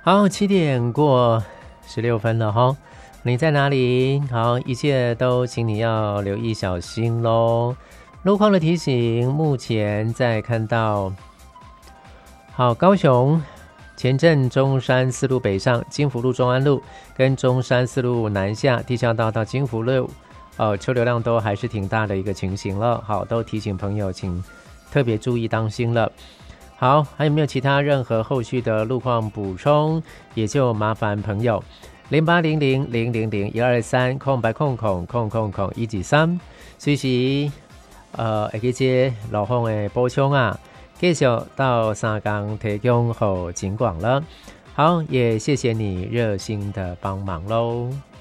好，7点过16分了哈，你在哪里？好，一切都请你要留意小心咯。路况的提醒，目前在看到好高雄前镇中山四路北上，金福路、中安路跟中山四路南下，地下道到金福路车流量都还是挺大的一个情形了。好，都提醒朋友请特别注意当心了。好，还有没有其他任何后续的路况补充？也就麻烦朋友0800000123空白空123，随时会去接路况的补充啊，继续到三港提供给警广了。好，也谢谢你热心的帮忙咯。